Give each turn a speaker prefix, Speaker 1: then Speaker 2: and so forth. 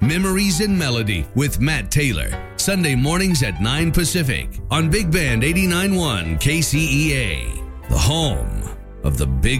Speaker 1: Memories in Melody with Matt Taylor. Sunday mornings at 9 Pacific on Big Band 89.1 KCEA, the home of the Big